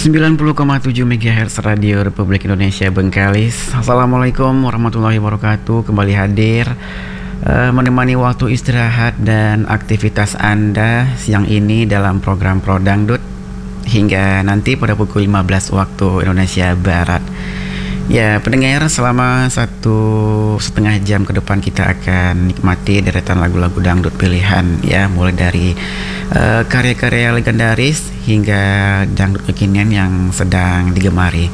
90,7 MHz Radio Republik Indonesia Bengkalis. Assalamualaikum warahmatullahi wabarakatuh. Kembali hadir menemani waktu istirahat dan aktivitas Anda siang ini dalam program Pro Dangdut hingga nanti pada pukul 15 waktu Indonesia Barat. Ya, pendengar, selama 1,5 jam ke depan kita akan nikmati deretan lagu-lagu dangdut pilihan, ya, mulai dari karya-karya legendaris hingga dangdut kekinian yang sedang digemari.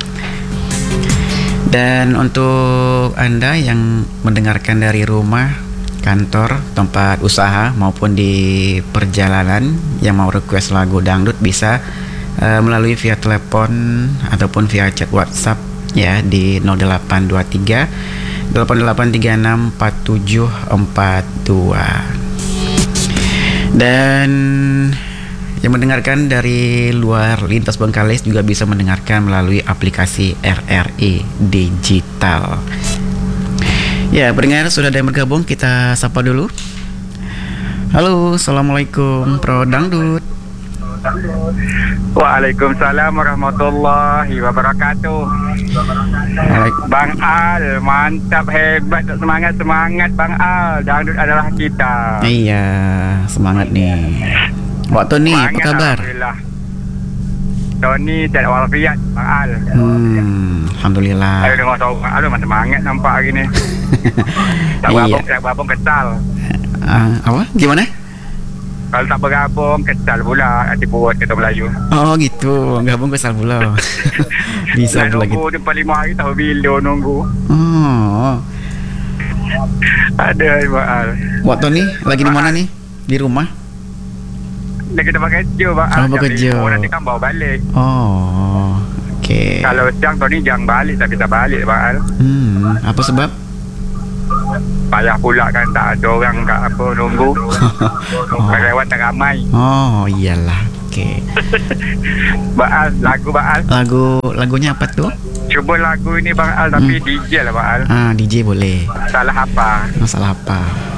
Dan untuk Anda yang mendengarkan dari rumah, kantor, tempat usaha maupun di perjalanan yang mau request lagu dangdut bisa melalui via telepon ataupun via chat WhatsApp, ya, di 0823 8836 4742. Dan yang mendengarkan dari luar lintas Bengkalis juga bisa mendengarkan melalui aplikasi RRI Digital. Ya, pendengar, sudah ada yang bergabung, kita sapa dulu. Halo, assalamualaikum Pro Dangdut. Waalaikumsalam warahmatullahi wabarakatuh. Bang Al, mantap, hebat, semangat Bang Al. Dangdut adalah kita. Iya, semangat nih. Wak Tony, apa kabar? Alhamdulillah. Tony sehat walafiat, Bang Al. Alhamdulillah. Ayo dengar tahu Bang Al, masih semangat nampak hari ni. Tak berabung kesal. Apa? Gimana? Kalau tak berabung kesal pula, hati buat kata Melayu. Oh gitu, gabung kesal pula. Bisa pula gitu. Nunggu 4-5 hari tahu bila nunggu. Oh. Ada Bang Al. Wak Tony lagi di mana nih? Di rumah? Lagi tempat kerja Bang Al. Oh, bekerja. Nanti kan bawa balik. Oh, oke. Kalau siang Tony jangan balik, tak bisa balik Bang Al. Apa sebab? Payah pula kan, tak ada orang kat apa nunggu. Karyawan tak ramai. Oh, iyalah. Oke. Bang Al, lagu Bang Al. Lagunya apa tuh? Cuba lagu ini Bang Al, tapi DJ lah Bang Al. DJ boleh. Salah apa? Masalah apa?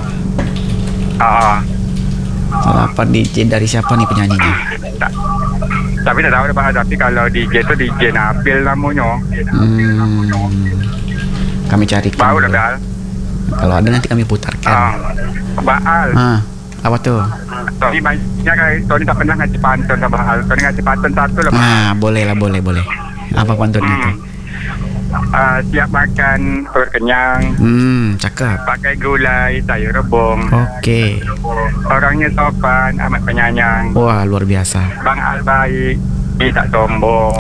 Salah apa DJ dari siapa nih penyanyinya? Tapi tak tahu Bang Al, tapi kalau DJ tu DJ Nabil namanya. Kami carikan. Tahu dah Bang Al. Kalau ada nanti kami putarkan. Bang Al. Apa tuh? Tony banyak kan, Tony tak pernah ngaji pantun sama Bang Al. Tony ngaji pantun satu lah. Boleh. Apa pantunnya tuh? Siap makan, perut kenyang. Cakap. Pakai gulai, sayur rebung. Oke. Orangnya sopan, amat penyayang. Wah, luar biasa. Bang Al baik, dia tak sombong.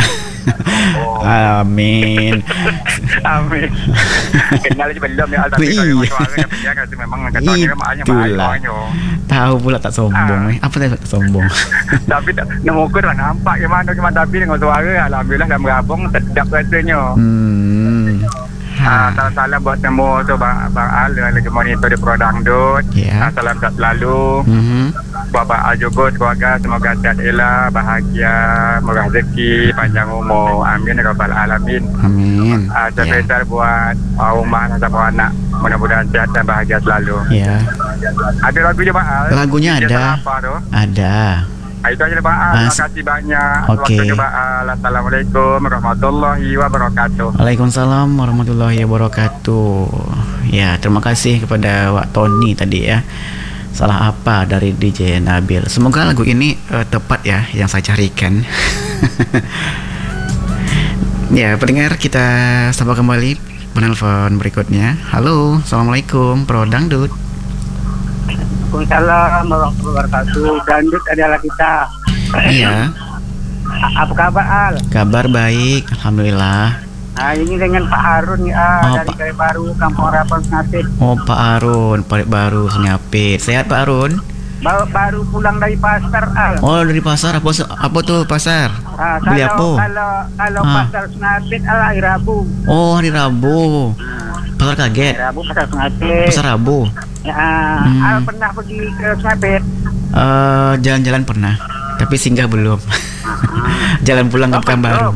Amin. Amin. Kenal je belum ya Al, tapi kalau suara dia kata memang katanya maknya baik. Tahu pula tak sombong. Apa tak sombong? Tapi nak ukur lah nampak gimana tapi dengan suara alhamdulillah dah berabung sedap rasanya. Salam buat semua tu Bang Al yang lagi monitor di Pro Dangdut. Salam sehat selalu. Buat Bang Al juga keluarga semoga sehat elok, bahagia, murah rezeki, panjang umur. Amin ya rabbal alamin. Amin. Spesial buat rumah dan anak, mudah-mudahan sehat dan bahagia selalu. Ada lagunya Bang Al? Lagunya ada. Ada. Itu aja Bang Al. Terima kasih banyak. Waktunya Bang Al. Assalamualaikum warahmatullahi wabarakatuh. Waalaikumsalam warahmatullahi wabarakatuh. Ya, terima kasih kepada Wak Tony tadi ya. Salah apa dari DJ Nabil. Semoga lagu ini tepat ya yang saya carikan. Ya, pendengar, kita sapa kembali penelpon berikutnya. Halo, assalamualaikum Pro Dangdut. Waalaikumsalam warahmatullahi wabarakatuh. Dangdut adalah kita. Iya. Apa kabar Al? Kabar baik, alhamdulillah. Ini dengan Pak Harun ya, dari Parit Baru, Kampung Harapan Senyapit. Pak Harun, Parit Baru Senyapit. Sehat Pak Harun? Baru pulang dari pasar Al. Dari pasar. Apa tuh pasar? Beli apa? Kalau pasar Senyapit Al, hari Rabu. Hari Rabu. Pasar kaget. Hari Rabu pasar Senyapit. Pasar Rabu. Al pernah pergi ke Senyapit? Jalan-jalan pernah, tapi singgah belum. Jalan pulang ke Pekanbaru.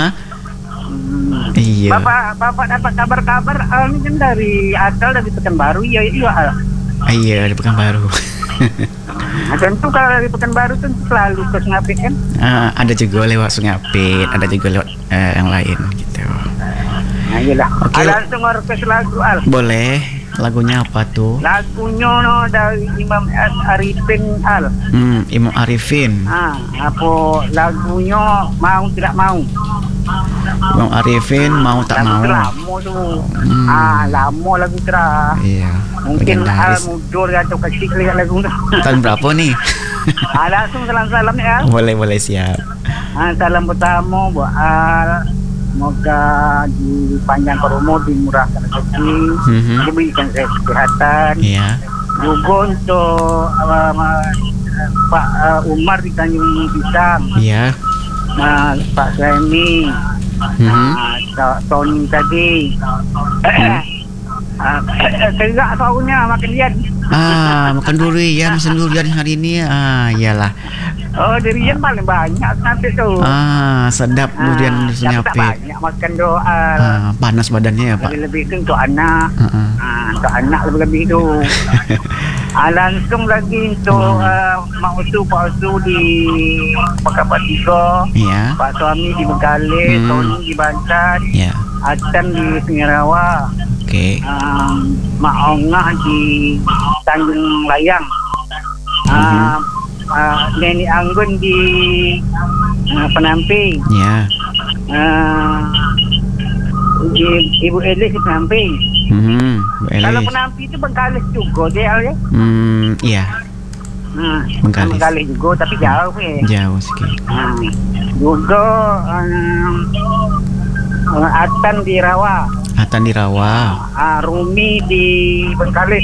Iya. Bapak dapat kabar-kabar Al ini kan dari Asal dari Pekanbaru. Iya Al. Iya, di Pekanbaru. Tentu kalau dari Pekanbaru kan selalu ke Sungai Apit kan. Ada juga lewat Sungai Apit, ada juga lewat yang lain gitu. Nah iyalah. Oke. Langsung request lagu Al. Boleh. Lagunya apa tuh? Lagunya dari Imam Arifin Al. Imam Arifin. Apa lagunya Mau Tidak Mau. Imam Arifin Mau Tak Mau. Lama tu. Lama lagu terah. Iya. Mungkin Al legendaris. mudur atau kecil lihat lagu tu. Tahun berapa nih? Langsung salam-salam ni Al. Boleh siap. Salam pertama buat Al. Semoga dipanjangkan umur, dimurahkan rezeki, diberikan kesehatan. Iya. Juga untuk Pak Umar di Tanjung Pisang. Iya. Pak Suhaimi, Tony tadi. Tegak sahurnya makan durian. Makan durian, pesen durian hari ini. Iyalah. Oh, durian paling banyak nanti tu. Sedap durian di Sungai tak Apit. banyak makan doa. Panas badannya ya, Pak. Lebih tu untuk anak. Untuk anak lebih-lebih tu. Langsung lagi untuk Mak Usu, Pak Usu di Pekapat 3. Iya. Pak Suami di Bengkalis, Tony di Banten, Iya. Atan di Singarawa. Oke. Mak Ongah di Tanjung Layang. Nenek Anggun di Penamping. Iya. Ibu Elis di Penamping. Kalau Elis. Penamping itu Bengkalis juga dia ya. Iya. Bengkalis. Bengkalis juga tapi jauh ya. Jauh sedikit. Juga Atan di Rawa. Atan di Rawa. Rumi di Bengkalis.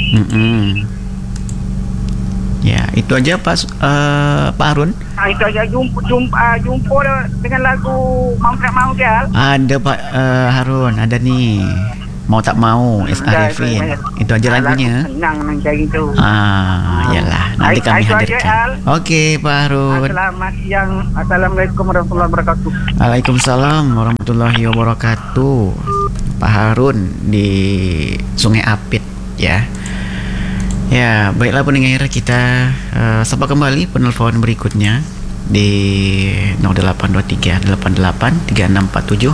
Ya, itu aja Pak Harun. Itu aja jumpa dengan lagu Mau Tak Mau dia. Ada Pak Harun, ada nih. Mau Tak Mau, S. Arifin. Itu aja lagunya. Senang mencari itu. Iyalah, nanti kami Itu aja, hadirkan. Al. Oke, Pak Harun. Selamat siang. Assalamualaikum warahmatullahi wabarakatuh. Waalaikumsalam warahmatullahi wabarakatuh. Pak Harun di Sungai Apit ya. Ya, baiklah pendengar, kita sapa kembali penelpon berikutnya di 0823 88 3647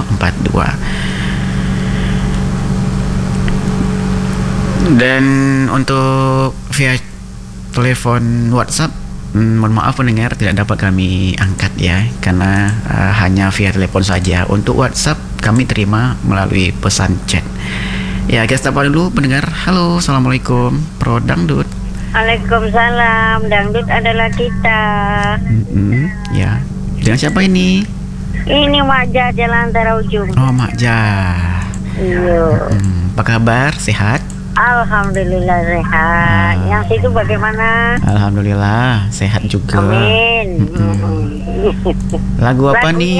42. Dan untuk via telepon WhatsApp, mohon maaf pendengar tidak dapat kami angkat ya, karena hanya via telepon saja. Untuk WhatsApp kami terima melalui pesan chat. Ya, kita sapa dulu pendengar. Halo, assalamualaikum, Pro Dangdut. Waalaikumsalam, dangdut adalah kita. Ya, dengan siapa ini? Ini Makja Jalan Taraujung. Oh, Makja. Iya. Apa kabar? Sehat? Alhamdulillah sehat. Yang situ bagaimana? Alhamdulillah sehat juga. Amin. Lagu apa nih?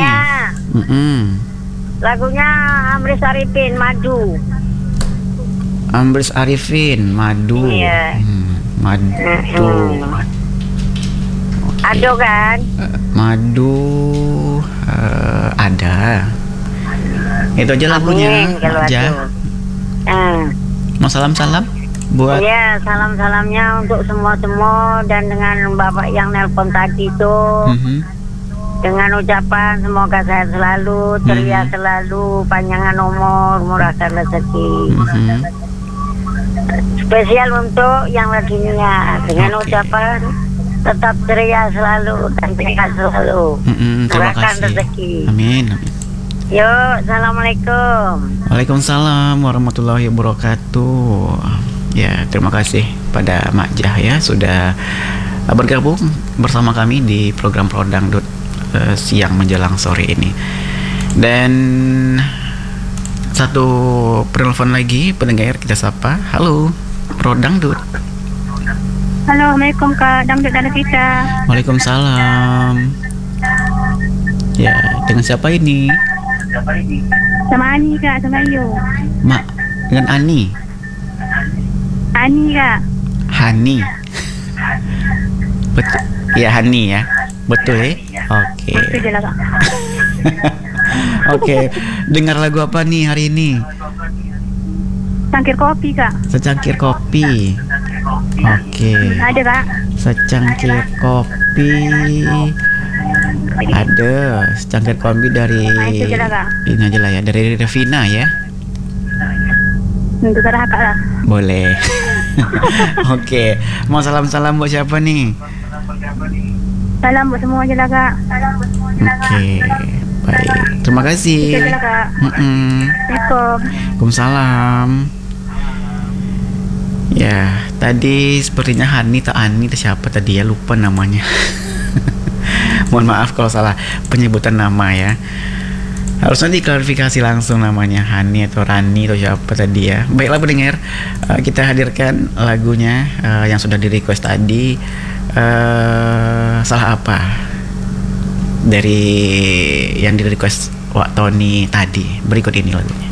Lagunya Amris Arifin, Madu. Amris Arifin, Madu. Iya. Madu. Ada kan? Madu ada. Itu aja lagunya. Aja. Mau salam-salam buat. Iya, salam-salamnya untuk semua dan dengan Bapak yang nelpon tadi itu. Dengan ucapan semoga sehat selalu, ceria selalu, panjangan umur, murahkan rezeki. Spesial untuk yang lagi niat, dengan ucapan tetap ceria selalu dan sehat selalu. Murahkan rezeki. Amin. Yuk, assalamualaikum. Waalaikumsalam warahmatullahi wabarakatuh. Ya, terima kasih pada Makjah ya sudah bergabung bersama kami di program Pro Dangdut siang menjelang sore ini. Dan satu penelpon lagi pendengar kita sapa. Halo, Pro Dangdut. Halo, Assalamualaikum Kak Dangdut dan kita. Waalaikumsalam. Ya, dengan siapa ini? Sama Ani Kak, sama Ayu. Mak, dengan Ani. Ani Kak. Hani. Betul. Ya, Hani ya. Betul ya? Oke. Betul je lah Kak. Oke. Dengar lagu apa nih hari ini? Cangkir kopi Kak. Secangkir kopi. Oke. Ada Kak. Secangkir kopi. Ada secangkir kopi dari Itu aja lah, Kak. ini aja lah ya, dari Revina ya. Untuk Kak lah. Boleh. Oke. Mau salam-salam buat siapa nih? Salam buat semua aja lah Kak. Oke. Baik. Terima kasih. Itu aja lah Kak. Assalamualaikum. Waalaikumsalam. Ya, tadi sepertinya Hani siapa tadi ya, lupa namanya. Mohon maaf kalau salah penyebutan nama ya. Harusnya diklarifikasi langsung namanya Hani atau Rani atau siapa tadi ya. Baiklah pendengar, kita hadirkan lagunya yang sudah di request tadi. Salah apa dari yang di request Wak Tony tadi. Berikut ini lagunya.